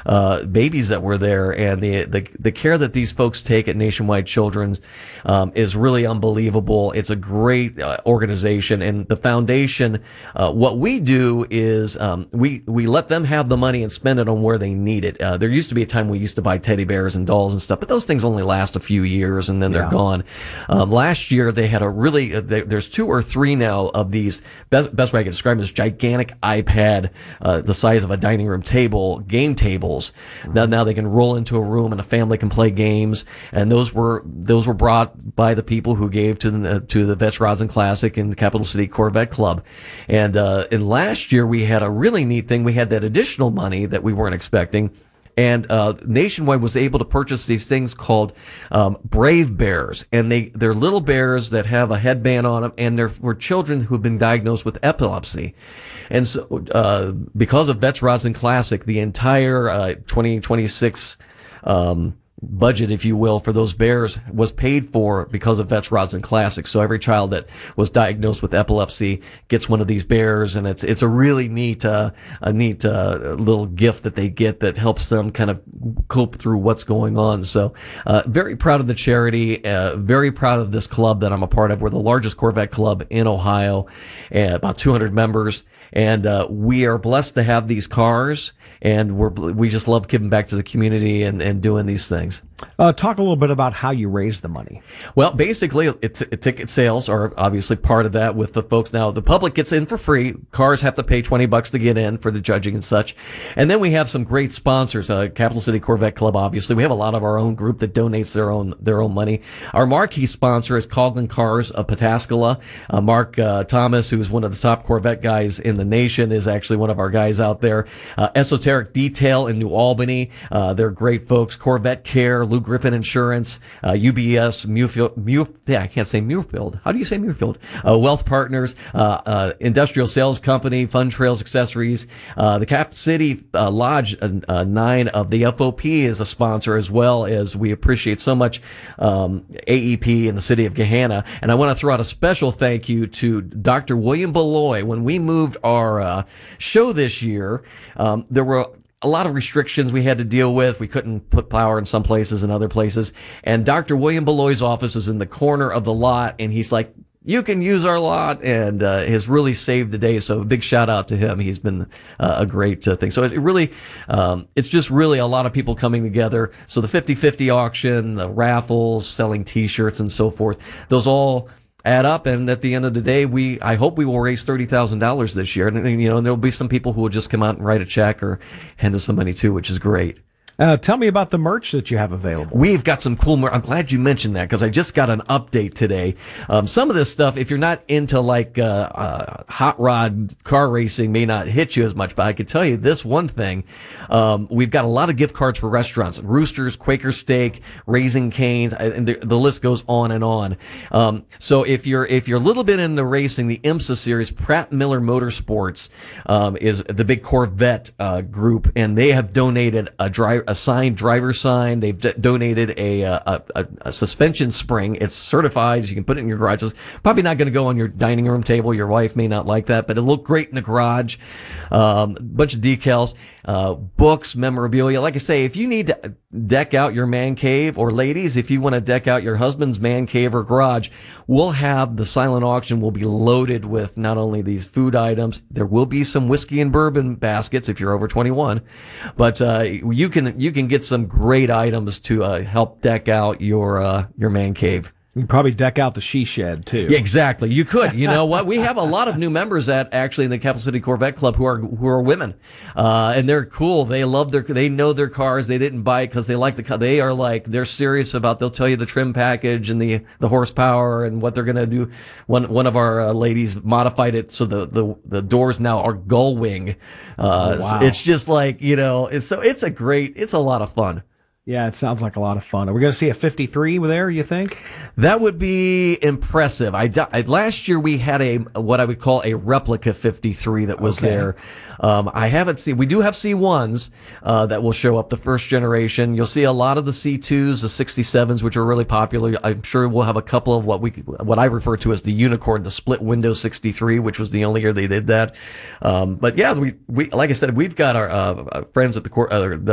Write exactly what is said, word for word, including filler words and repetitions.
uh, babies that were there, and the, the the care that these folks take at Nationwide Children's um, is really unbelievable. It's a great uh, organization, and the foundation. Uh, what we do is um, we we let them have the money and spend it on where they need it. Uh, there used to be a time we used to buy teddy bears and dolls and stuff, but those things only last a few years and then they're Yeah. gone. Um, last year they had a really uh, they, there's two or three now of these best, best way I can describe them is gigantic iPad uh, the size of a dining room table game tables. Now now they can roll into a room and a family can play games. And those were those were brought by the people who gave to the to the Vets Rosin Classic and the Capital City Corvette Club. And uh, and last year we had a really neat thing. We had that additional money that we weren't expecting. And uh, Nationwide was able to purchase these things called um, Brave Bears, and they they're little bears that have a headband on them, and they're for children who've been diagnosed with epilepsy. And so, uh, because of Vets Rosin Classic, the entire uh, twenty twenty-six um, budget, if you will, for those bears was paid for because of Vets Rosin Classic. So every child that was diagnosed with epilepsy gets one of these bears, and it's it's a really neat uh, a neat uh, little gift that they get that helps them kind of cope through what's going on. So uh, very proud of the charity, uh, very proud of this club that I'm a part of. We're the largest Corvette club in Ohio, uh, about two hundred members, and uh, we are blessed to have these cars, and we're we just love giving back to the community and, and doing these things. Uh, talk a little bit about how you raise the money. Well, basically, it's, it, ticket sales are obviously part of that with the folks. Now, the public gets in for free. Cars have to pay twenty bucks to get in for the judging and such. And then we have some great sponsors. Uh, Capital City Corvette Club, obviously. We have a lot of our own group that donates their own their own money. Our marquee sponsor is Coughlin Cars of Pataskala. Uh, Mark uh, Thomas, who is one of the top Corvette guys in the nation, is actually one of our guys out there. Uh, Esoteric Detail in New Albany. Uh, they're great folks. Corvette Care, Lou Griffin Insurance, uh, U B S, Mufield, Muf, yeah, I can't say Mufield. How do you say Mufield? Uh, Wealth Partners, uh, uh, Industrial Sales Company, Fun Trails Accessories, uh, the Cap City uh, Lodge uh, uh, nine of the F O P is a sponsor, as well as we appreciate so much um, A E P in the city of Gahanna. And I want to throw out a special thank you to Doctor William Beloy. When we moved our uh, show this year, um, there were a lot of restrictions we had to deal with. We couldn't put power in some places and other places. And Doctor William Beloy's office is in the corner of the lot, and he's like, you can use our lot, and uh, has really saved the day. So a big shout out to him. He's been uh, a great uh, thing. So it, it really, um, it's just really a lot of people coming together. So the fifty fifty auction, the raffles, selling T-shirts and so forth, those all add up, and at the end of the day, we I hope we will raise thirty thousand dollars this year. And you know, and there'll be some people who will just come out and write a check or hand us some money too, which is great. Uh, tell me about the merch that you have available. We've got some cool merch. I'm glad you mentioned that because I just got an update today. Um, some of this stuff, if you're not into like uh, uh, hot rod car racing, may not hit you as much. But I could tell you this one thing: um, we've got a lot of gift cards for restaurants, Roosters, Quaker Steak, Raising Cane's, and the, the list goes on and on. Um, so if you're if you're a little bit into racing, the IMSA series, Pratt Miller Motorsports um, is the big Corvette uh, group, and they have donated a driver. A signed driver sign. They've d- donated a, a, a a suspension spring. It's certified. So you can put it in your garage. It's probably not going to go on your dining room table. Your wife may not like that, but it'll look great in the garage. Um, a bunch of decals, uh, books, memorabilia. Like I say, if you need to deck out your man cave, or ladies, if you want to deck out your husband's man cave or garage, we'll have the silent auction will be loaded with not only these food items, there will be some whiskey and bourbon baskets if you're over twenty-one, but uh, you can you can get some great items to uh, help deck out your uh, your man cave. You can probably deck out the she shed too. Yeah, exactly. You could. You know what? We have a lot of new members at actually in the Capital City Corvette Club who are who are women, uh, and they're cool. They love their they know their cars. They didn't buy it because they like the car. They are like they're serious about. They'll tell you the trim package and the the horsepower and what they're gonna do. One one of our uh, ladies modified it so the the the doors now are gull wing. Uh, oh, wow. It's just like you know. It's so it's a great. It's a lot of fun. Yeah, it sounds like a lot of fun. Are we going to see a fifty-three there, you think? That would be impressive. I, I last year we had a what I would call a replica fifty-three that was Okay. there. Um, I haven't seen. We do have C ones uh, that will show up, the first generation. You'll see a lot of the C twos, the sixty-sevens, which are really popular. I'm sure we'll have a couple of what we what I refer to as the unicorn, the split window sixty-three, which was the only year they did that. Um, but yeah, we we like I said, we've got our uh, friends at the, cor- uh, the